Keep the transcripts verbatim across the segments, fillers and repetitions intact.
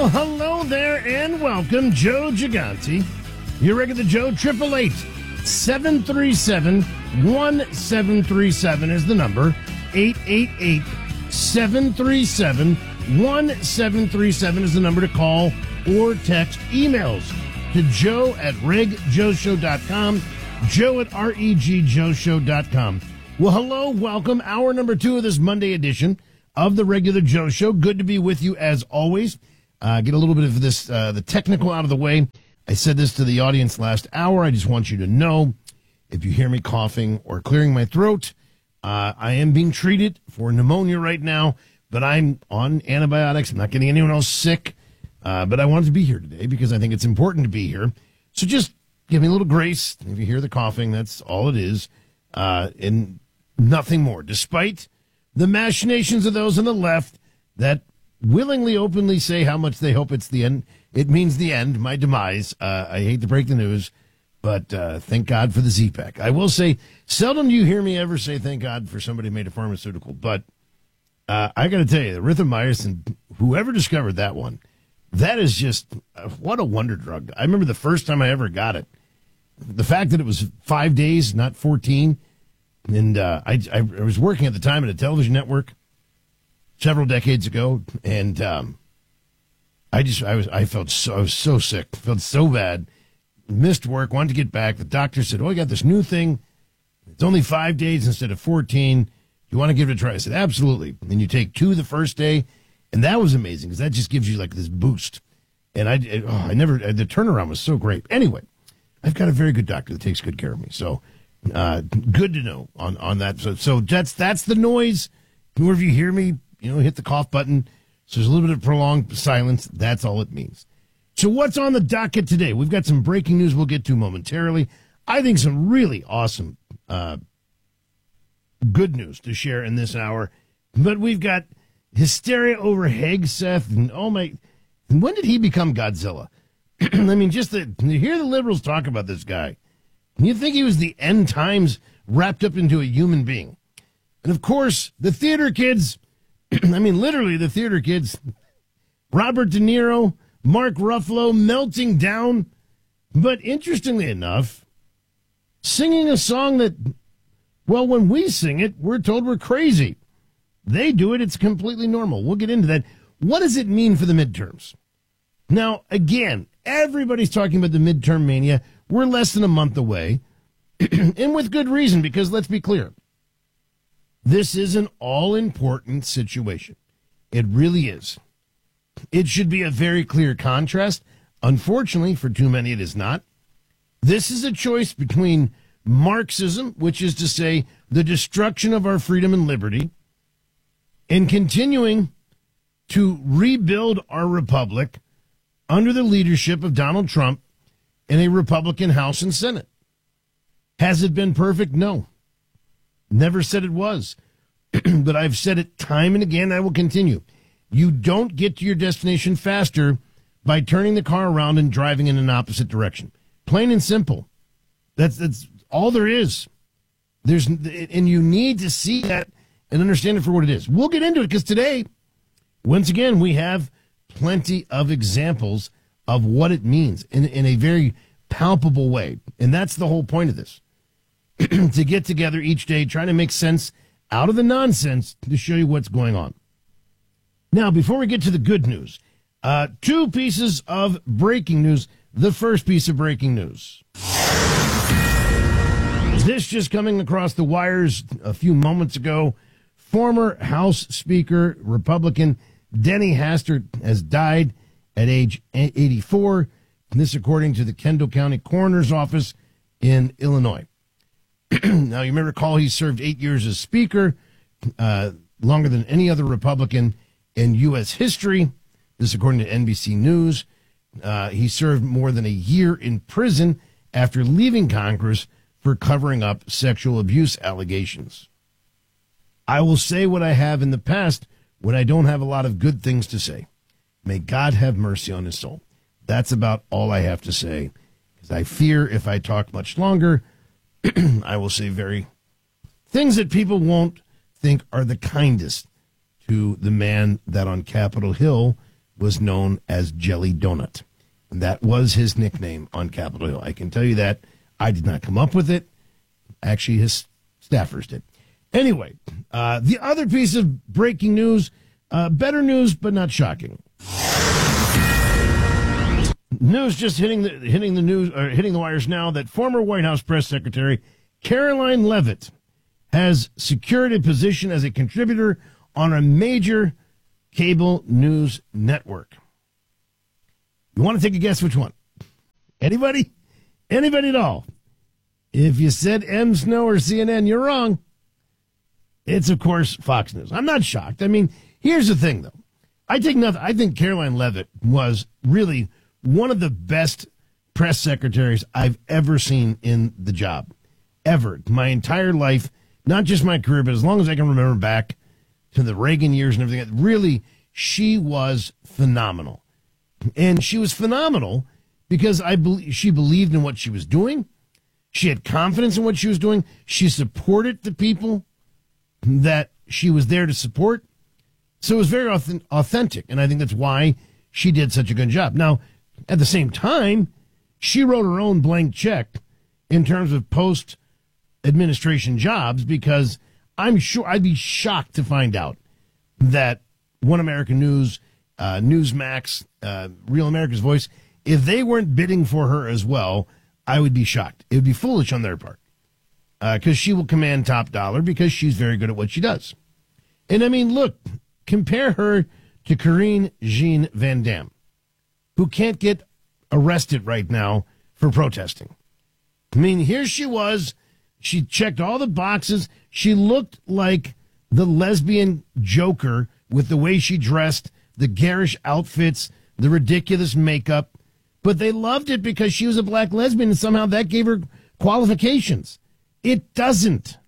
Well, hello there and welcome, Joe Gigante. Your regular Joe, triple eight seven three seven one seven three seven is the number. eight eight eight seven three seven one seven three seven is the number to call or text. Emails to joe at reg joe show dot com, joe at reg joe show dot com. Well, hello, welcome. Hour number two of this Monday edition of the Regular Joe Show. Good to be with you as always. Uh, get a little bit of this, uh, the technical out of the way. I said this to the audience last hour. I just want you to know, if you hear me coughing or clearing my throat, uh, I am being treated for pneumonia right now, but I'm on antibiotics. I'm not getting anyone else sick, uh, but I wanted to be here today because I think it's important to be here. So just give me a little grace. If you hear the coughing, that's all it is, uh, and nothing more, despite the machinations of those on the left that willingly, openly say how much they hope it's the end. It means the end, my demise. Uh, I hate to break the news, but uh, thank God for the Z-Pack. I will say, seldom do you hear me ever say thank God for somebody who made a pharmaceutical, but uh, I got to tell you, the erythromycin, whoever discovered that one, that is just, uh, what a wonder drug. I remember the first time I ever got it. The fact that it was five days, not fourteen, and uh, I, I, I was working at the time at a television network several decades ago, and um, I just I was I felt so I was so sick, felt so bad, missed work, wanted to get back. The doctor said, "Oh, I got this new thing. It's only five days instead of fourteen. Do you want to give it a try?" I said, "Absolutely." And you take two the first day, and that was amazing because that just gives you like this boost. And I it, oh, I never the turnaround was so great. Anyway, I've got a very good doctor that takes good care of me, so uh, good to know on on that. So so that's that's the noise. Whoever you hear me, you know, hit the cough button. So there's a little bit of prolonged silence. That's all it means. So what's on the docket today? We've got some breaking news we'll get to momentarily. I think some really awesome, uh, good news to share in this hour. But we've got hysteria over Hegseth. And oh my, when did he become Godzilla? I mean, just the, to hear the liberals talk about this guy, you think he was the end times wrapped up into a human being. And of course, the theater kids, I mean, literally the theater kids, Robert De Niro, Mark Ruffalo melting down. But interestingly enough, singing a song that, well, when we sing it, we're told we're crazy. They do it, it's completely normal. We'll get into that. What does it mean for the midterms? Now, again, everybody's talking about the midterm mania. We're less than a month away, and with good reason, because let's be clear. This is an all-important situation. It really is. It should be a very clear contrast. Unfortunately, for too many, it is not. This is a choice between Marxism, which is to say the destruction of our freedom and liberty, and continuing to rebuild our republic under the leadership of Donald Trump in a Republican House and Senate. Has it been perfect? No. Never said it was. But I've said it time and again. I will continue. You don't get to your destination faster by turning the car around and driving in an opposite direction. Plain and simple. That's that's all there is. There's and you need to see that and understand it for what it is. We'll get into it because today, once again, we have plenty of examples of what it means in, in a very palpable way. And that's the whole point of this. To get together each day, trying to make sense out of the nonsense to show you what's going on. Now, before we get to the good news, uh, two pieces of breaking news. The first piece of breaking news. This just coming across the wires a few moments ago. Former House Speaker, Republican Denny Hastert has died at age eighty-four. And this according to the Kendall County Coroner's Office in Illinois. Now, you may recall he served eight years as Speaker, uh, longer than any other Republican in U S history. This according to N B C News. Uh, he served more than a year in prison after leaving Congress for covering up sexual abuse allegations. I will say what I have in the past when I don't have a lot of good things to say. May God have mercy on his soul. That's about all I have to say, because I fear if I talk much longer, I will say very things that people won't think are the kindest to the man that on Capitol Hill was known as Jelly Donut. And that was his nickname on Capitol Hill. I can tell you that. I did not come up with it. Actually, his staffers did. Anyway, uh, the other piece of breaking news, uh, better news, but not shocking. News just hitting the hitting the news or hitting the wires now that former White House press secretary Karoline Leavitt has secured a position as a contributor on a major cable news network. You want to take a guess which one? Anybody? Anybody at all? If you said M. Snow or C N N, you're wrong. It's, of course, Fox News. I'm not shocked. I mean, here's the thing, though. I think nothing. I think Karoline Leavitt was really one of the best press secretaries I've ever seen in the job. Ever. My entire life, not just my career, but as long as I can remember back to the Reagan years and everything. Really, she was phenomenal. And she was phenomenal because I be- she believed in what she was doing. She had confidence in what she was doing. She supported the people that she was there to support. So it was very authentic, and I think that's why she did such a good job. Now, at the same time, she wrote her own blank check in terms of post-administration jobs because I'm sure I'd be shocked to find out that One American News, uh, Newsmax, uh, Real America's Voice, if they weren't bidding for her as well, I would be shocked. It would be foolish on their part because uh, she will command top dollar because she's very good at what she does. And I mean, look, compare her to Karine Jean Van Dam, who can't get arrested right now for protesting. I mean, here she was. She checked all the boxes. She looked like the lesbian Joker with the way she dressed, the garish outfits, the ridiculous makeup. But they loved it because she was a black lesbian, and somehow that gave her qualifications. It doesn't.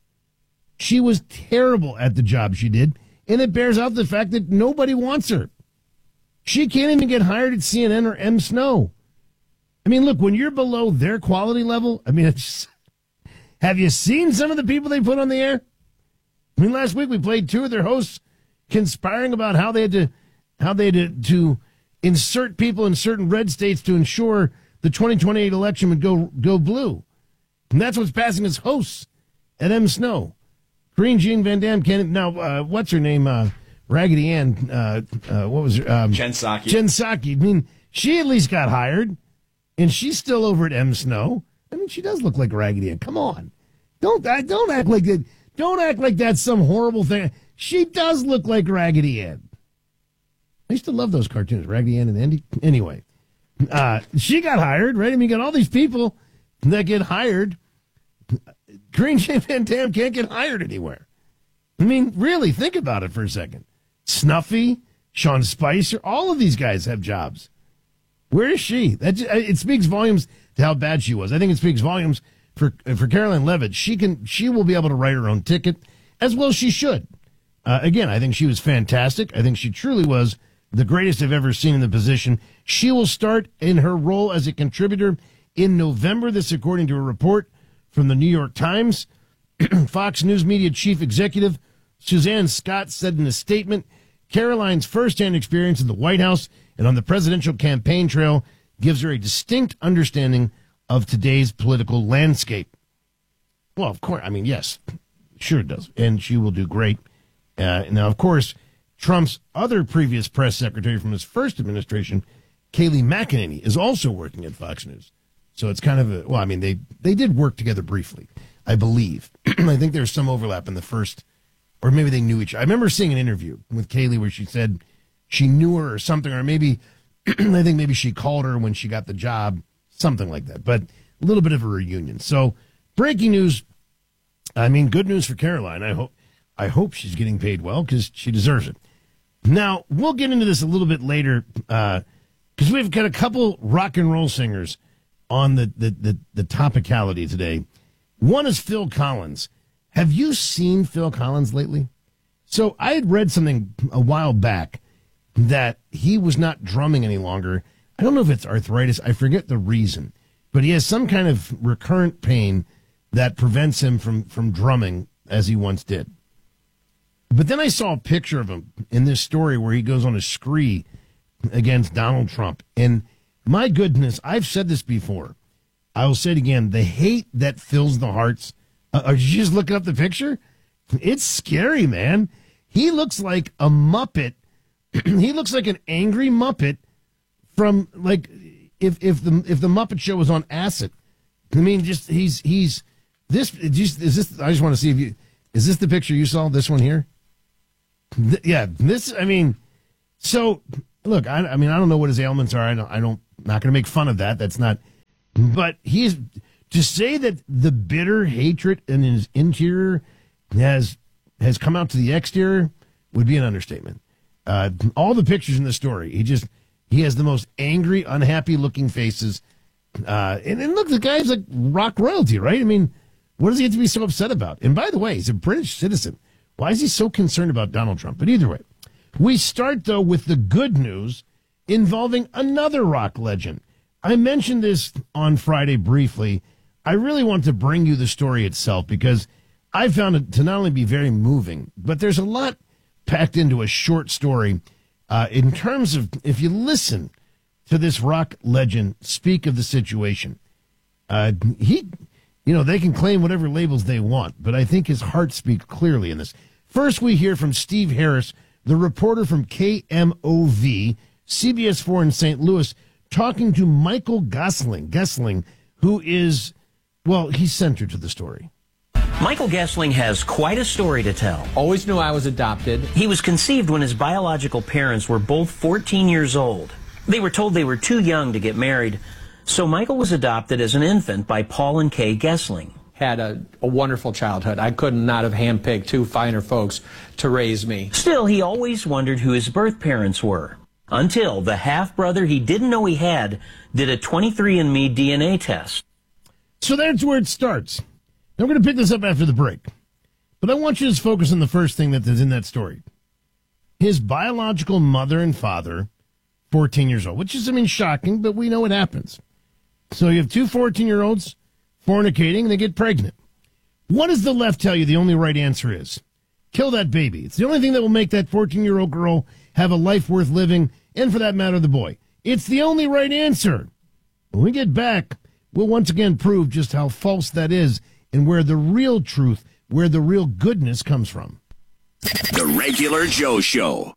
She was terrible at the job she did, and it bears out the fact that nobody wants her. She can't even get hired at C N N or M. Snow. I mean, look, when you're below their quality level, I mean, it's, have you seen some of the people they put on the air? I mean, last week we played two of their hosts conspiring about how they had to, how they had to, to insert people in certain red states to ensure the twenty twenty-eight election would go go blue. And that's what's passing as hosts at M. Snow. Karine Jean Van Dam can't, now, uh, what's her name? Uh, Raggedy Ann, uh, uh, what was her? Um, Jen Psaki. Jen Psaki. I mean, she at least got hired, and she's still over at M. Snow. I mean, she does look like Raggedy Ann. Come on. Don't, don't act like that. Don't act like that's some horrible thing. She does look like Raggedy Ann. I used to love those cartoons, Raggedy Ann and Andy. Anyway, uh, she got hired, right? I mean, you got all these people that get hired. Karine Jean Van Dam can't get hired anywhere. I mean, really, think about it for a second. Snuffy, Sean Spicer, all of these guys have jobs. Where is she? That just, it speaks volumes to how bad she was. I think it speaks volumes for for Karoline Leavitt. She can, she will be able to write her own ticket, as well as she should. Uh, again, I think she was fantastic. I think she truly was the greatest I've ever seen in the position. She will start in her role as a contributor in November. This, according to a report from the New York Times. Fox News Media Chief Executive Suzanne Scott said in a statement, Karoline's firsthand experience in the White House and on the presidential campaign trail gives her a distinct understanding of today's political landscape. Well, of course, I mean, yes, sure it does. And she will do great. Uh, now, of course, Trump's other previous press secretary from his first administration, Kayleigh McEnany, is also working at Fox News. So it's kind of a, well, I mean, they, they did work together briefly, I believe. I think there's some overlap in the first, or maybe they knew each other. I remember seeing an interview with Kayleigh where she said she knew her or something, or maybe, I think maybe she called her when she got the job, something like that. But a little bit of a reunion. So breaking news, I mean, good news for Karoline. I hope, I hope she's getting paid well because she deserves it. Now, we'll get into this a little bit later because uh, we've got a couple rock and roll singers on the, the, the, the topicality today. One is Phil Collins. Have you seen Phil Collins lately? So I had read something a while back that he was not drumming any longer. I don't know if it's arthritis. I forget the reason. But he has some kind of recurrent pain that prevents him from, from drumming as he once did. But then I saw a picture of him in this story where he goes on a scree against Donald Trump. And my goodness, I've said this before. I will say it again. The hate that fills the hearts. Uh, are you just looking up the picture? It's scary, man. He looks like a Muppet. He looks like an angry Muppet from, like, if if the if the Muppet Show was on acid. I mean, just he's he's this. Just, is this? I just want to see if you is this the picture you saw? This one here. Th- yeah, this. I mean, so look. I, I mean, I don't know what his ailments are. I don't. I don't. Not going to make fun of that. That's not. But he's to say that the bitter hatred in his interior has has come out to the exterior would be an understatement. Uh, all the pictures in the story, he just he has the most angry, unhappy looking faces. Uh, and, and look, the guy's like rock royalty, right? I mean, what does he have to be so upset about? And by the way, he's a British citizen. Why is he so concerned about Donald Trump? But either way, we start, though, with the good news involving another rock legend. I mentioned this on Friday briefly. I really want to bring you the story itself because I found it to not only be very moving, but there's a lot packed into a short story uh, in terms of, if you listen to this rock legend speak of the situation, uh, he, you know, they can claim whatever labels they want, but I think his heart speaks clearly in this. First, we hear from Steve Harris, the reporter from K M O V, C B S four in Saint Louis, talking to Michael Gosling, Gessling, who is, well, he's centered to the story. Michael Gessling has quite a story to tell. Always knew I was adopted. He was conceived when his biological parents were both fourteen years old. They were told they were too young to get married, so Michael was adopted as an infant by Paul and Kay Gessling. Had a, a wonderful childhood. I could not have handpicked two finer folks to raise me. Still, he always wondered who his birth parents were, until the half-brother he didn't know he had did a twenty-three and me D N A test. So that's where it starts. Now, we're going to pick this up after the break. But I want you to focus on the first thing that is in that story. His biological mother and father, fourteen years old, which is, I mean, shocking, but we know it happens. So you have two fourteen-year-olds fornicating, and they get pregnant. What does the left tell you the only right answer is? Kill that baby. It's the only thing that will make that fourteen-year-old girl have a life worth living, and for that matter, the boy. It's the only right answer. When we get back, we'll once again prove just how false that is and where the real truth, where the real goodness comes from. The Regular Joe Show.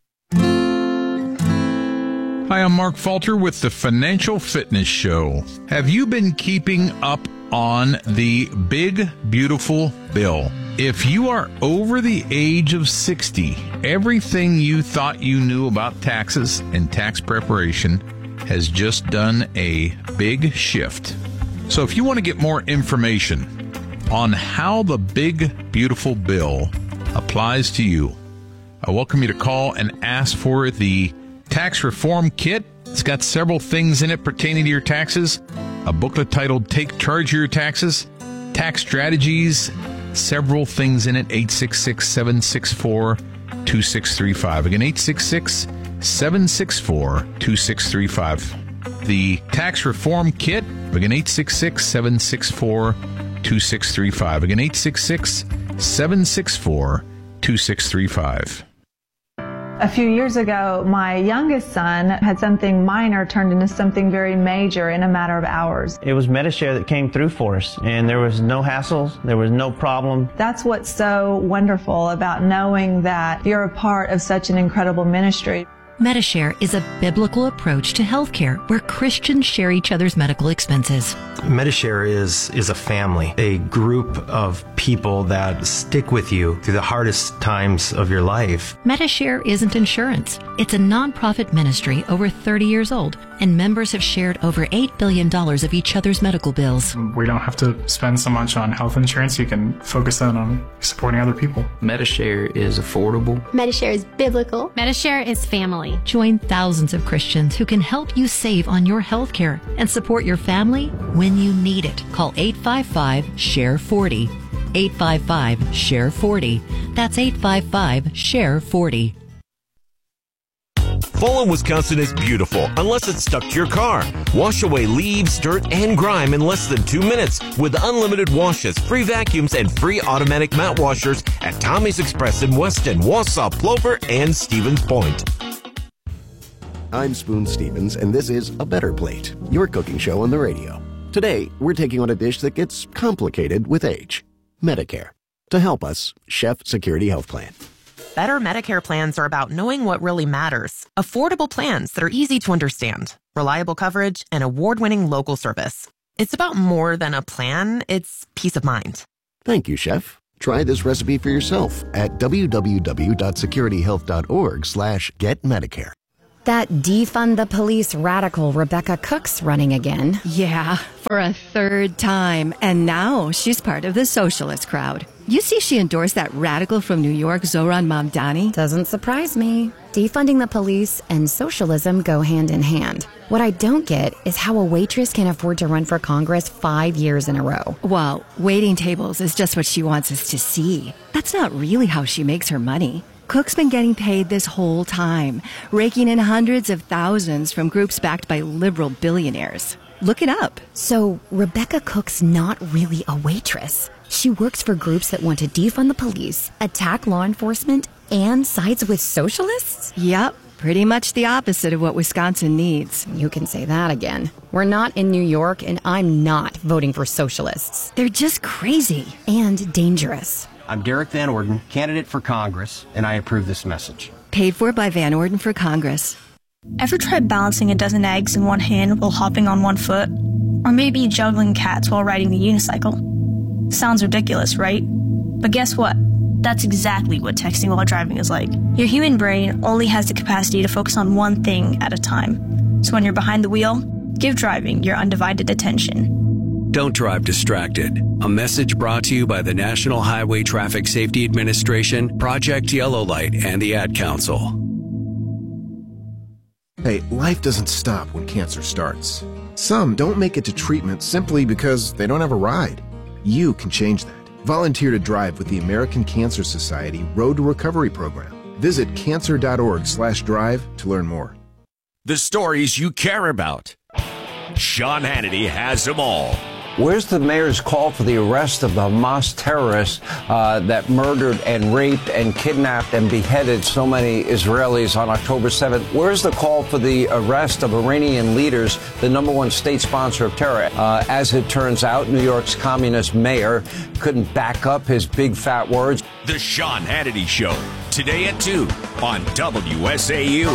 Hi, I'm Mark Falter with the Financial Fitness Show. Have you been keeping up on the big, beautiful bill? If you are over the age of sixty, everything you thought you knew about taxes and tax preparation has just done a big shift. So if you want to get more information on how the big, beautiful bill applies to you, I welcome you to call and ask for the Tax Reform Kit. It's got several things in it pertaining to your taxes. A booklet titled Take Charge of Your Taxes, Tax Strategies, several things in it. eight six six, seven six four, two six three five. Again, eight six six, seven six four, two six three five. The Tax Reform Kit. Again, eight six six, seven six four, two six three five. Again, eight six six, seven six four, two six three five. A few years ago, my youngest son had something minor turned into something very major in a matter of hours. It was Medi-Share that came through for us, and there was no hassles, there was no problem. That's what's so wonderful about knowing that you're a part of such an incredible ministry. Medi-Share is a biblical approach to healthcare where Christians share each other's medical expenses. Medi-Share is is a family, a group of people that stick with you through the hardest times of your life. Medi-Share isn't insurance. It's a nonprofit ministry over thirty years old, and members have shared over eight billion dollars of each other's medical bills. We don't have to spend so much on health insurance. You can focus that on supporting other people. Medi-Share is affordable. Medi-Share is biblical. Medi-Share is family. Join thousands of Christians who can help you save on your health care and support your family when you need it. Call eight five five, S H A R E forty. eight five five, S H A R E forty. That's eight five five, S H A R E forty. Fall in Wisconsin is beautiful, unless it's stuck to your car. Wash away leaves, dirt, and grime in less than two minutes with unlimited washes, free vacuums, and free automatic mat washers at Tommy's Express in Weston, Wausau, Plover, and Stevens Point. I'm Spoon Stevens, and this is A Better Plate, your cooking show on the radio. Today, we're taking on a dish that gets complicated with age, Medicare. To help us, Chef Security Health Plan. Better Medicare plans are about knowing what really matters. Affordable plans that are easy to understand, reliable coverage, and award-winning local service. It's about more than a plan, it's peace of mind. Thank you, Chef. Try this recipe for yourself at www.securityhealth.org slash getmedicare. That defund the police radical Rebecca Cook's running again. Yeah, for a third time. And now she's part of the socialist crowd. You see she endorsed that radical from New York, Zohran Mamdani? Doesn't surprise me. Defunding the police and socialism go hand in hand. What I don't get is how a waitress can afford to run for Congress five years in a row. Well, waiting tables is just what she wants us to see. That's not really how she makes her money. Cook's been getting paid this whole time, raking in hundreds of thousands from groups backed by liberal billionaires. Look it up. So Rebecca Cook's not really a waitress. She works for groups that want to defund the police, attack law enforcement, and sides with socialists? Yep, pretty much the opposite of what Wisconsin needs. You can say that again. We're not in New York, and I'm not voting for socialists. They're just crazy. And dangerous. I'm Derek Van Orden, candidate for Congress, and I approve this message. Paid for by Van Orden for Congress. Ever tried balancing a dozen eggs in one hand while hopping on one foot? Or maybe juggling cats while riding the unicycle? Sounds ridiculous, right? But guess what? That's exactly what texting while driving is like. Your human brain only has the capacity to focus on one thing at a time. So when you're behind the wheel, give driving your undivided attention. Don't drive distracted. A message brought to you by the National Highway Traffic Safety Administration, Project Yellow Light, and the Ad Council. Hey, life doesn't stop when cancer starts. Some don't make it to treatment simply because they don't have a ride. You can change that. Volunteer to drive with the American Cancer Society Road to Recovery program. Visit cancer.org slash drive to learn more. The stories you care about. Sean Hannity has them all. Where's the mayor's call for the arrest of the Hamas terrorists uh, that murdered and raped and kidnapped and beheaded so many Israelis on October seventh? Where's the call for the arrest of Iranian leaders, the number one state sponsor of terror? Uh, as it turns out, New York's communist mayor couldn't back up his big fat words. The Sean Hannity Show, today at two on W S A U.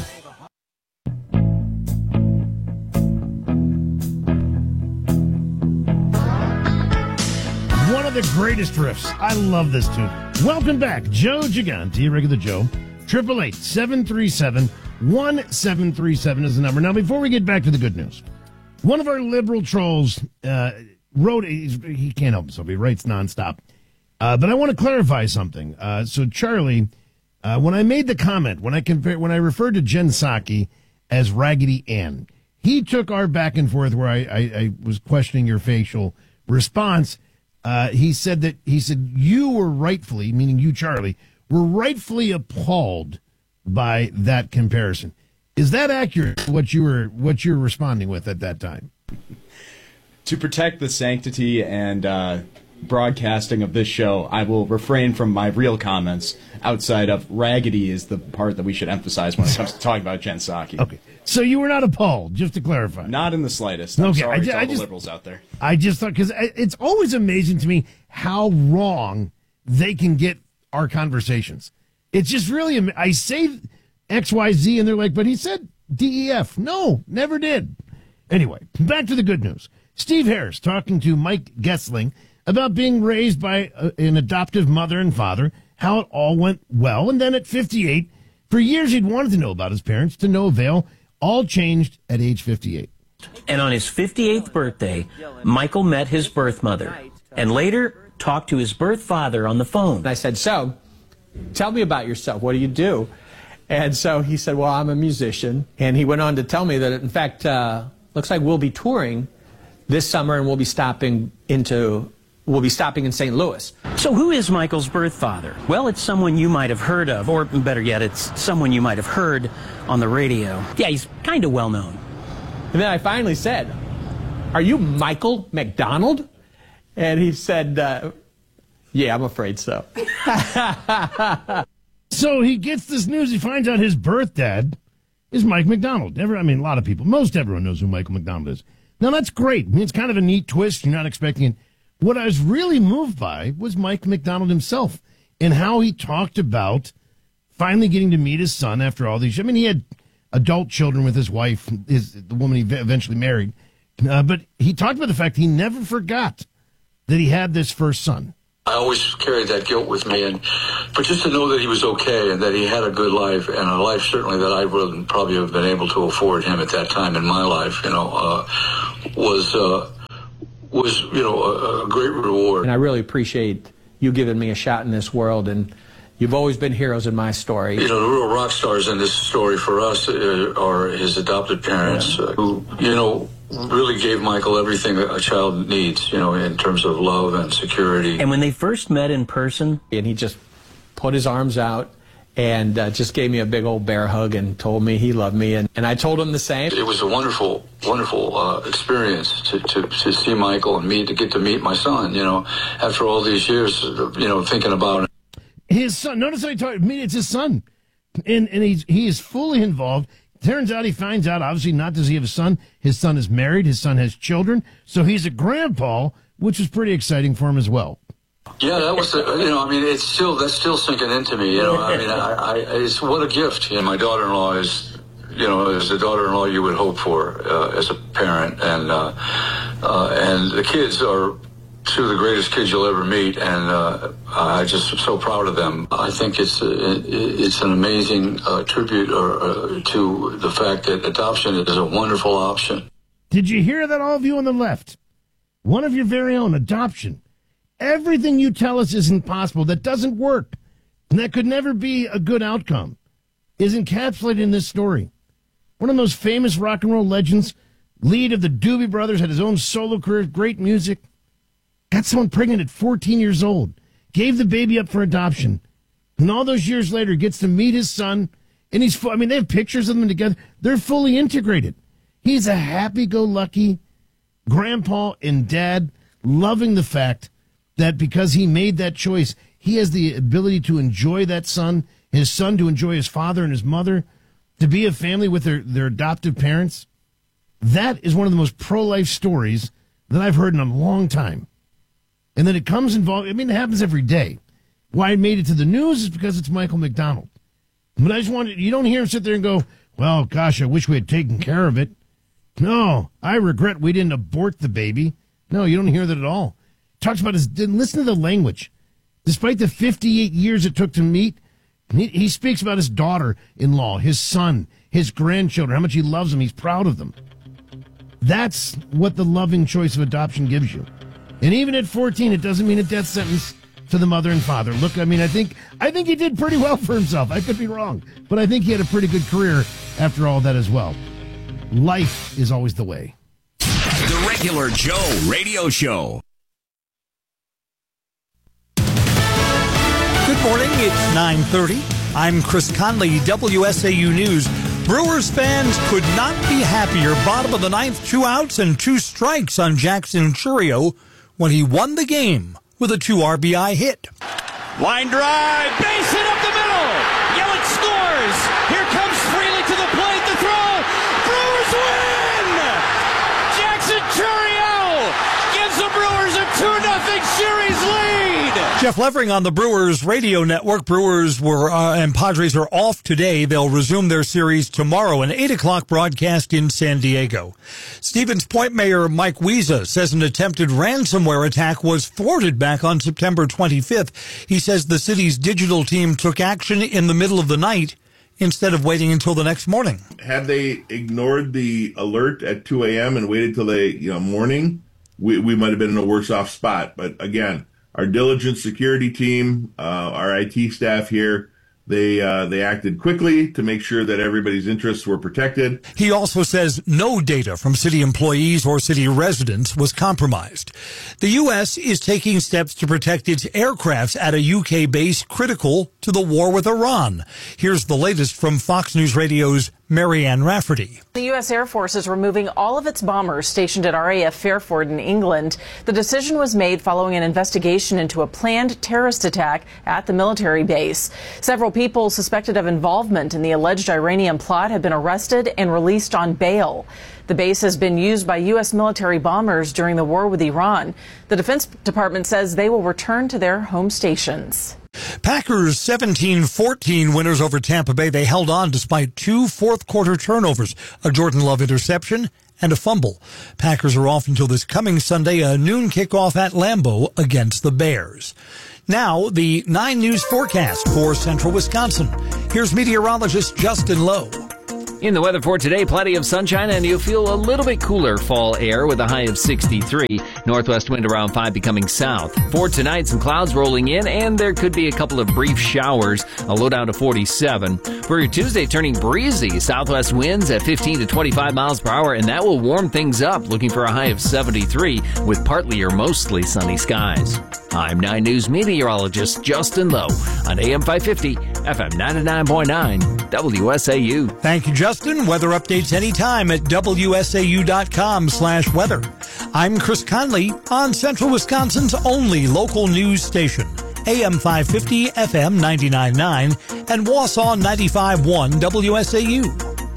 One of the greatest riffs. I love this tune. Welcome back. Joe Gigante, regular Joe. eight eight eight, seven three seven, one seven three seven is the number. Now, before we get back to the good news, one of our liberal trolls uh, wrote, he can't help himself, he writes nonstop. Uh, but I want to clarify something. Uh, so, Charlie, uh, when I made the comment, when I compare, when I referred to Jen Psaki as Raggedy Ann, he took our back and forth where I, I, I was questioning your facial response. Uh, he said that he said you were rightfully, meaning you, Charlie, were rightfully appalled by that comparison. Is that accurate? What you were what you were responding with at that time? To protect the sanctity and uh, broadcasting of this show, I will refrain from my real comments outside of raggedy is the part that we should emphasize when it comes to talking about Jen Psaki. Okay. So you were not appalled, just to clarify. Not in the slightest. I'm okay, sorry I, ju- to all I the just, liberals out there. I just thought, because it's always amazing to me how wrong they can get our conversations. It's just really, am- I say X, Y, Z, and they're like, but he said D E F. No, never did. Anyway, back to the good news. Steve Harris talking to Mike Gessling about being raised by a, an adoptive mother and father, how it all went well, and then at fifty-eight, for years he'd wanted to know about his parents, to no avail. All changed at age fifty-eight. And on his fifty-eighth birthday, Michael met his birth mother and later talked to his birth father on the phone. And I said, so, tell me about yourself. What do you do? And so he said, well, I'm a musician. And he went on to tell me that, in fact, uh, looks like we'll be touring this summer and we'll be stopping into... We'll be stopping in Saint Louis. So who is Michael's birth father? Well, it's someone you might have heard of, or better yet, it's someone you might have heard on the radio. Yeah, he's kind of well known. And then I finally said, are you Michael McDonald? And he said, uh, yeah, I'm afraid so. So he gets this news. He finds out his birth dad is Mike McDonald. Every, I mean, a lot of people, most everyone knows who Michael McDonald is. Now, that's great. I mean, it's kind of a neat twist. You're not expecting it. What I was really moved by was Mike McDonald himself and how he talked about finally getting to meet his son after all these. I mean, he had adult children with his wife, his, the woman he eventually married. Uh, but he talked about the fact he never forgot that he had this first son. I always carried that guilt with me, and but just to know that he was okay and that he had a good life, and a life certainly that I wouldn't probably have been able to afford him at that time in my life, you know, uh, was uh, was you know a, a great reward. And I really appreciate you giving me a shot in this world, and you've always been heroes in my story. You know, the real rock stars in this story for us uh, are his adopted parents, yeah. uh, who you know. really gave Michael everything a child needs, you know, in terms of love and security. And when they first met in person, and he just put his arms out and uh, just gave me a big old bear hug and told me he loved me, and, and I told him the same. It was a wonderful, wonderful uh, experience to, to, to see Michael and me, to get to meet my son, you know, after all these years, you know, thinking about it. His son, notice how he talked, I mean, it's his son, and, and he's, he is fully involved. Turns out he finds out, obviously, not does he have a son. His son is married. His son has children. So he's a grandpa, which is pretty exciting for him as well. Yeah, that was, the, you know, I mean, it's still, that's still sinking into me, you know. I mean, I, I, it's what a gift. You know, my daughter-in-law is, you know, is the daughter-in-law you would hope for uh, as a parent. And, uh, uh, and the kids are two of the greatest kids you'll ever meet, and uh, I just am so proud of them. I think it's a, it's an amazing uh, tribute or, uh, to the fact that adoption is a wonderful option. Did you hear that, all of you on the left? One of your very own, adoption. Everything you tell us isn't possible, that doesn't work, and that could never be a good outcome, is encapsulated in this story. One of the most famous rock and roll legends, lead of the Doobie Brothers, had his own solo career, great music. Got someone pregnant at fourteen years old, gave the baby up for adoption, and all those years later gets to meet his son, and he's, I mean, they have pictures of them together. They're fully integrated. He's a happy-go-lucky grandpa and dad, loving the fact that because he made that choice, he has the ability to enjoy that son, his son to enjoy his father and his mother, to be a family with their, their adoptive parents. That is one of the most pro-life stories that I've heard in a long time. And then it comes involved, I mean, it happens every day. Why it made it to the news is because it's Michael McDonald. But I just wanted, you don't hear him sit there and go, well, gosh, I wish we had taken care of it. No, I regret we didn't abort the baby. No, you don't hear that at all. Talks about his, listen to the language. Despite the fifty-eight years it took to meet, he, he speaks about his daughter-in-law, his son, his grandchildren, how much he loves them, he's proud of them. That's what the loving choice of adoption gives you. And even at fourteen, it doesn't mean a death sentence to the mother and father. Look, I mean, I think I think he did pretty well for himself. I could be wrong, but I think he had a pretty good career after all that as well. Life is always the way. The Regular Joe Radio Show. Good morning. It's nine thirty. I'm Chris Conley, W S A U News. Brewers fans could not be happier. Bottom of the ninth, two outs and two strikes on Jackson Chourio when he won the game with a two R B I hit. Line drive, base hit up the middle. Yelich scores. Here comes Freely to the plate. The throw. Brewers win. Jackson Chourio gives the Brewers a two nothing series lead. Jeff Levering on the Brewers radio network. Brewers were uh, and Padres are off today. They'll resume their series tomorrow, an eight o'clock broadcast in San Diego. Stevens Point Mayor Mike Wiesa says an attempted ransomware attack was thwarted back on September twenty-fifth. He says the city's digital team took action in the middle of the night instead of waiting until the next morning. Had they ignored the alert at two a.m. and waited till the you know morning, we, we might have been in a worse off spot. But again, our diligent security team, uh, our I T staff here, they uh, they acted quickly to make sure that everybody's interests were protected. He also says no data from city employees or city residents was compromised. The U S is taking steps to protect its aircrafts at a U K base critical to the war with Iran. Here's the latest from Fox News Radio's Marianne Rafferty. The U S Air Force is removing all of its bombers stationed at R A F Fairford in England. The decision was made following an investigation into a planned terrorist attack at the military base. Several people suspected of involvement in the alleged Iranian plot have been arrested and released on bail. The base has been used by U S military bombers during the war with Iran. The Defense Department says they will return to their home stations. Packers seventeen fourteen winners over Tampa Bay. They held on despite two fourth-quarter turnovers, a Jordan Love interception and a fumble. Packers are off until this coming Sunday, a noon kickoff at Lambeau against the Bears. Now, the nine News forecast for central Wisconsin. Here's meteorologist Justin Lowe. In the weather for today, plenty of sunshine, and you'll feel a little bit cooler fall air with a high of sixty-three. Northwest wind around five becoming south. For tonight, some clouds rolling in, and there could be a couple of brief showers, a low down to forty-seven. For your Tuesday, turning breezy. Southwest winds at fifteen to twenty-five miles per hour, and that will warm things up, looking for a high of seventy-three with partly or mostly sunny skies. I'm nine News meteorologist Justin Lowe on A M five fifty, F M ninety-nine point nine, W S A U. Thank you, Justin. Weather updates anytime at W S A U dot com slash weather. I'm Chris Conley on Central Wisconsin's only local news station, A M five fifty, F M ninety-nine point nine, and Wausau ninety-five point one W S A U.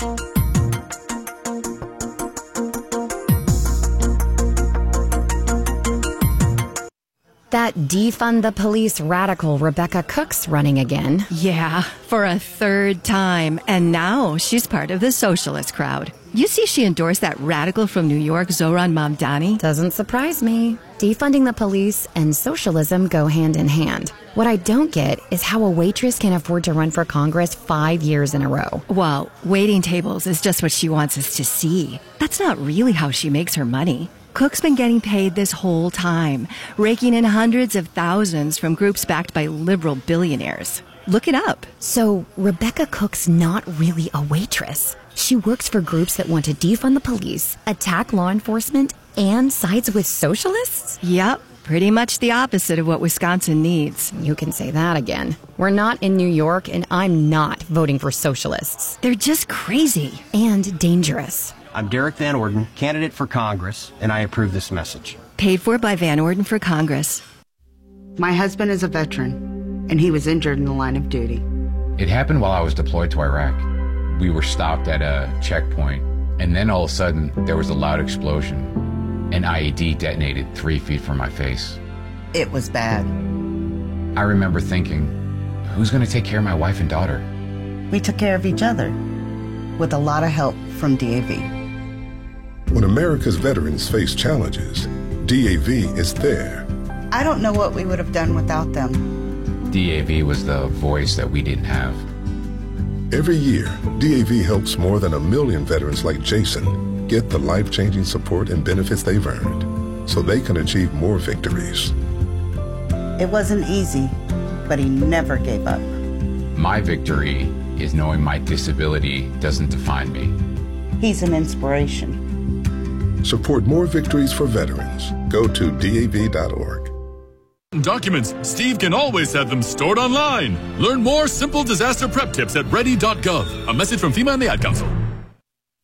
That defund the police radical Rebecca Cook's running again. Yeah, for a third time. And now she's part of the socialist crowd. You see she endorsed that radical from New York, Zohran Mamdani? Doesn't surprise me. Defunding the police and socialism go hand in hand. What I don't get is how a waitress can afford to run for Congress five years in a row. Well, waiting tables is just what she wants us to see. That's not really how she makes her money. Cook's been getting paid this whole time, raking in hundreds of thousands from groups backed by liberal billionaires. Look it up. So, Rebecca Cook's not really a waitress. She works for groups that want to defund the police, attack law enforcement, and sides with socialists? Yep, pretty much the opposite of what Wisconsin needs. You can say that again. We're not in New York, and I'm not voting for socialists. They're just crazy. And dangerous. I'm Derek Van Orden, candidate for Congress, and I approve this message. Paid for by Van Orden for Congress. My husband is a veteran, and he was injured in the line of duty. It happened while I was deployed to Iraq. We were stopped at a checkpoint, and then all of a sudden, there was a loud explosion. An I E D detonated three feet from my face. It was bad. I remember thinking, who's going to take care of my wife and daughter? We took care of each other, with a lot of help from D A V. When America's veterans face challenges, D A V is there. I don't know what we would have done without them. D A V was the voice that we didn't have. Every year, D A V helps more than a million veterans like Jason get the life-changing support and benefits they've earned so they can achieve more victories. It wasn't easy, but he never gave up. My victory is knowing my disability doesn't define me. He's an inspiration. Support more victories for veterans. Go to D A V dot org. Documents, Steve can always have them stored online. Learn more simple disaster prep tips at ready dot gov. A message from FEMA and the Ad Council.